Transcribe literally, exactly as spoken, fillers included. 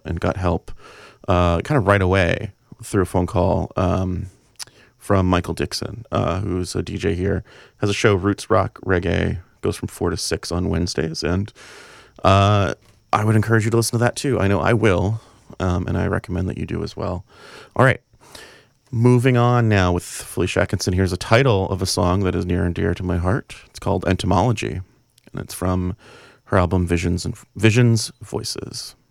and got help uh, kind of right away through a phone call um, from Michael Dixon, uh, who's a D J here, has a show, Roots Rock Reggae, goes from four to six on Wednesdays, and uh, I would encourage you to listen to that too. I know I will, um, and I recommend that you do as well. All right. Moving on now with Felicia Atkinson. Here's a title of a song that is near and dear to my heart. It's called Entomology, and it's from her album Visions and Visions Voices.